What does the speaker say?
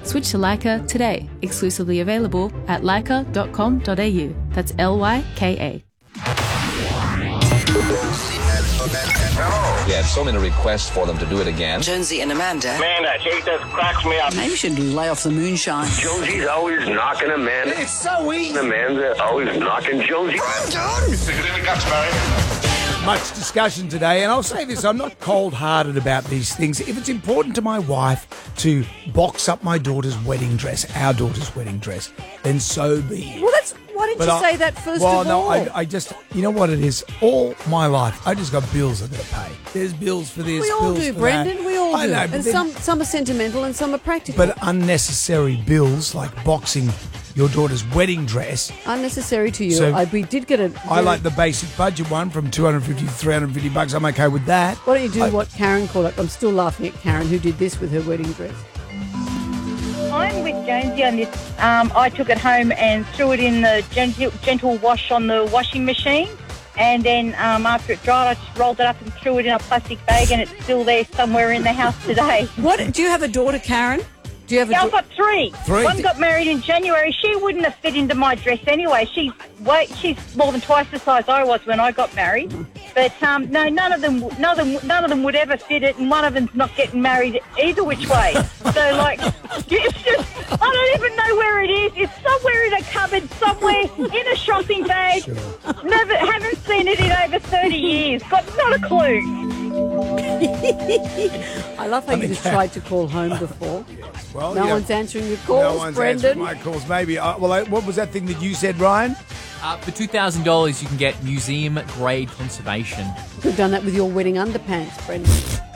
Switch to Leica today. Exclusively available at leica.com.au. That's LYKA. We had so many requests for them to do it again. Jonesy and Amanda. Amanda, she just cracks me up. Maybe you should lay off the moonshine. Josie's always knocking Amanda. It's so easy. Amanda always knocking Josie. I'm done. Stick it in the guts, Barry. Much discussion today, and I'll say this, I'm not cold-hearted about these things. If it's important to my wife to box up my daughter's wedding dress, our daughter's wedding dress, then so be it. Well, why didn't you say that first of all? Well, no, I just, you know what it is? All my life, I just got bills I've got to pay. There's bills for this, We all bills do, for Brendan. that. We all I do. know, And but then- some are sentimental and some are practical. But unnecessary bills, like boxing your daughter's wedding dress. Unnecessary to you. So- we did get a... I like the basic budget one from $250 to $350. I'm okay with that. Why don't you do what Karen called it? I'm still laughing at Karen, who did this with her wedding dress. I'm with Jonesy on this. I took it home and threw it in the gentle wash on the washing machine. And then after it dried, I just rolled it up and threw it in a plastic bag, and it's still there somewhere in the house today. What? Do you have a daughter, Karen? Do you have a Yeah, I've got three. Three? One got married in January. She wouldn't have fit into my dress anyway. She's more than twice the size I was when I got married. But no, none of them would ever fit it, and one of them's not getting married either which way. So it's just I don't even know where it is. It's somewhere in a cupboard, somewhere in a shopping bag. Sure. Haven't seen it in over 30 years. Got not a clue. I love how you just tried to call home before. Well, No you know, one's answering your calls, no one's Brendan. answering my calls. Maybe. What was that thing that you said, Ryan? For $2,000, you can get museum-grade conservation. You've done that with your wedding underpants, Brendan.